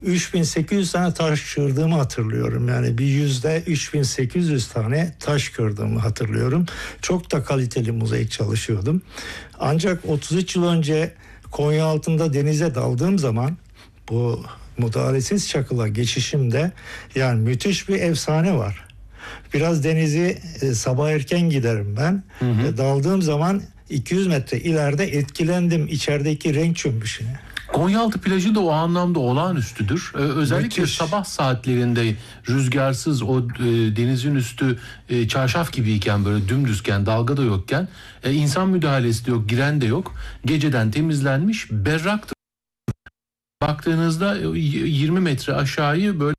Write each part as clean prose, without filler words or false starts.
3800 tane taş kırdığımı hatırlıyorum. Yani bir yüzde 3800 tane taş kırdığımı hatırlıyorum. Çok da kaliteli mozaik çalışıyordum. Ancak 33 yıl önce Konyaaltı'nda denize daldığım zaman bu müdahalesiz çakıla geçişimde yani müthiş bir efsane var. Biraz denizi sabah erken giderim ben. Daldığım zaman 200 metre ileride etkilendim içerideki renk cümbüşüne. Konyaaltı plajı da o anlamda olağanüstüdür. Özellikle Müthiş. sabah saatlerinde rüzgarsız o denizin üstü çarşaf gibiyken, böyle dümdüzken, dalga da yokken, insan müdahalesi de yok, giren de yok. Geceden temizlenmiş, berraktır. Baktığınızda 20 metre aşağıyı böyle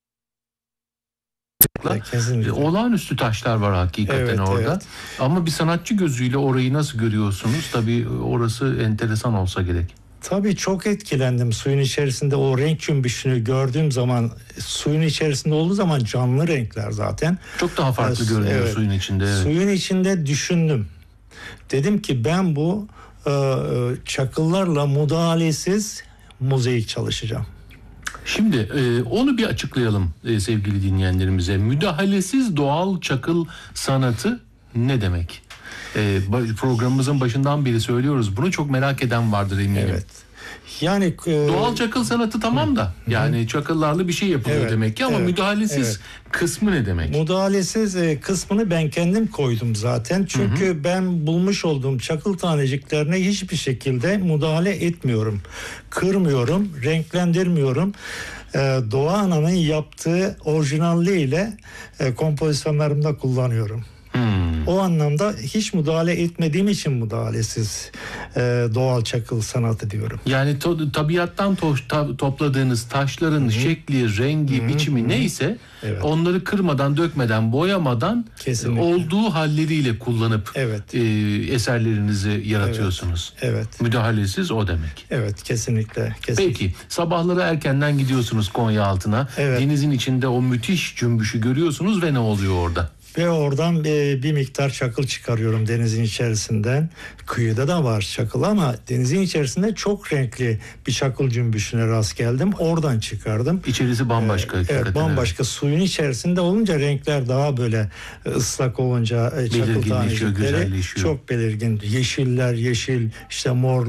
olağanüstü taşlar var hakikaten, evet, orada. Evet. Ama bir sanatçı gözüyle orayı nasıl görüyorsunuz? Tabii orası enteresan olsa gerek. Tabii çok etkilendim suyun içerisinde o renk cümbüşünü gördüğüm zaman. Suyun içerisinde olduğu zaman canlı renkler zaten. Çok daha farklı görünüyor suyun içinde. Evet. Suyun içinde düşündüm. Dedim ki ben bu çakıllarla müdahalesiz mozaik çalışacağım. Şimdi onu bir açıklayalım sevgili dinleyenlerimize. Müdahalesiz doğal çakıl sanatı ne demek? Programımızın başından beri söylüyoruz. Bunu çok merak eden vardır eminim. Evet. Yani doğal çakıl sanatı tamam da yani çakıllarla bir şey yapılıyor demek ki, ama müdahalesiz kısmı ne demek? Müdahalesiz kısmını ben kendim koydum zaten. Çünkü ben bulmuş olduğum çakıl taneciklerine hiçbir şekilde müdahale etmiyorum. Kırmıyorum, renklendirmiyorum. Doğa Ana'nın yaptığı orijinalliğiyle kompozisyonlarımda kullanıyorum. O anlamda hiç müdahale etmediğim için müdahalesiz doğal çakıl sanatı diyorum. Yani tabiattan topladığınız taşların şekli, rengi, biçimi neyse onları kırmadan, dökmeden, boyamadan olduğu halleriyle kullanıp eserlerinizi yaratıyorsunuz. Evet. Müdahalesiz o demek. Evet, kesinlikle. Peki sabahları erkenden gidiyorsunuz Konyaaltı'na. Denizin içinde o müthiş cümbüşü görüyorsunuz ve ne oluyor orada? Ve oradan bir miktar çakıl çıkarıyorum denizin içerisinden. Kıyıda da var çakıl ama denizin içerisinde çok renkli bir çakıl cümbüşüne rast geldim. Oradan çıkardım. İçerisi bambaşka. Evet, bambaşka. Suyun içerisinde olunca renkler daha böyle ıslak olunca çakıl tanecikleri çok belirgin. Yeşiller, yeşil, işte mor.